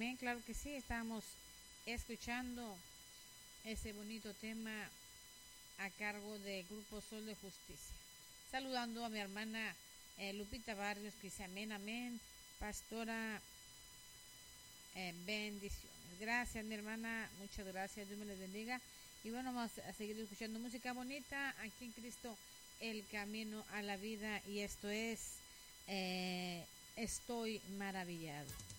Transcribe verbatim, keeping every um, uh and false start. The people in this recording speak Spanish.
amén, claro que sí, estábamos escuchando ese bonito tema a cargo del Grupo Sol de Justicia. Saludando a mi hermana eh, Lupita Barrios, que dice amén, amén, pastora, eh, bendiciones. Gracias, mi hermana, muchas gracias, Dios me les bendiga. Y bueno, vamos a seguir escuchando música bonita aquí en Cristo, el camino a la vida. Y esto es, eh, estoy maravillado.